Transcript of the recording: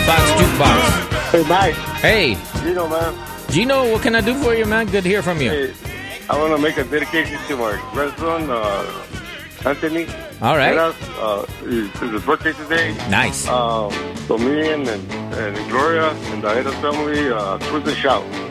Fox Jukebox. Hey, Mike. Hey, Gino, man. Gino, what can I do for you, man? Good to hear from you. Hey, I want to make a dedication to my grandson, Anthony. All right. It's his birthday today. Nice. So me and Gloria and the Aida family, twist and shout.